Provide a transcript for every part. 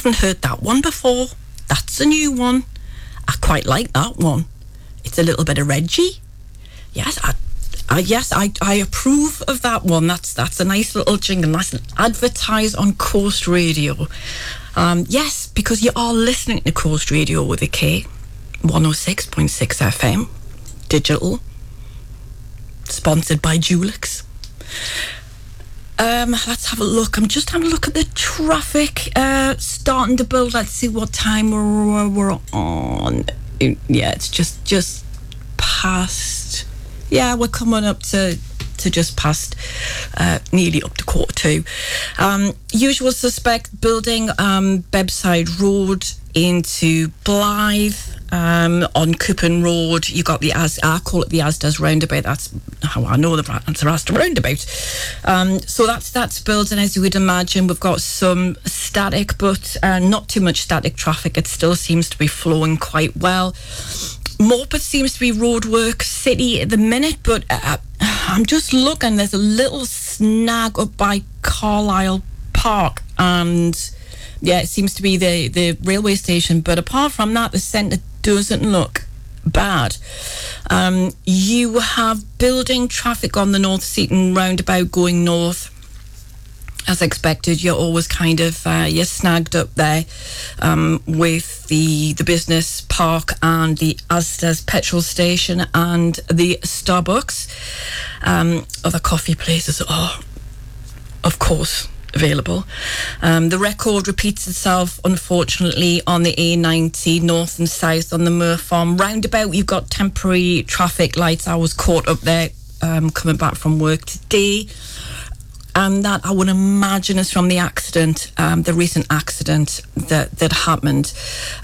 haven't heard that one before. That's a new one. I quite like that one. It's a little bit of Reggie. Yes, I approve of that one. That's a nice little jingle. Nice advertise on Coast Radio. Yes, because you are listening to Coast Radio with a K. 106.6 FM. Digital. Sponsored by Dulux. Let's have a look. I'm just having a look at the traffic. Starting to build. Let's see what time we're on. Yeah, it's just past. Yeah, we're coming up to just past, nearly up to 1:45. Usual suspect building Bebside Road into Blythe. On Coupon Road, you got the I call it the Asda's roundabout. That's how I know the Asda roundabout. So that's building, as you would imagine. We've got some static, but not too much static traffic. It still seems to be flowing quite well. Morpeth seems to be roadwork city at the minute, but I'm just looking. There's a little snag up by Carlisle Park, and yeah, it seems to be the railway station. But apart from that, the centre doesn't look bad. You have building traffic on the North Seaton roundabout going north. As expected, you're always kind of you're snagged up there with the business park and the Asda's petrol station and the Starbucks. Other coffee places are, of course, available. The record repeats itself, unfortunately, on the A90 north and south on the Moor Farm roundabout. You've got temporary traffic lights. I was caught up there coming back from work today. And that, I would imagine, is from the accident, the recent accident that happened.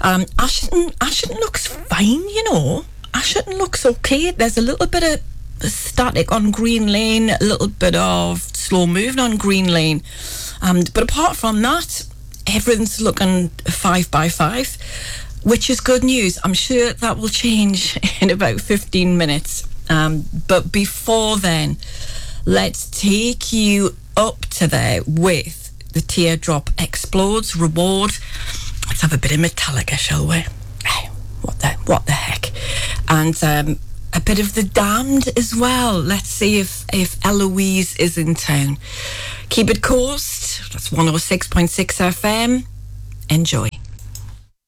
Ashton looks fine, you know. Ashton looks okay. There's a little bit of static on Green Lane, a little bit of slow moving on Green Lane. But apart from that, everything's looking 5x5, which is good news. I'm sure that will change in about 15 minutes. But before then, let's take you up to there with the Teardrop Explodes Reward. Let's have a bit of Metallica, shall we? What the heck? And a bit of The Damned as well. Let's see if Eloise is in town. Keep it Coast. That's 106.6 FM. Enjoy.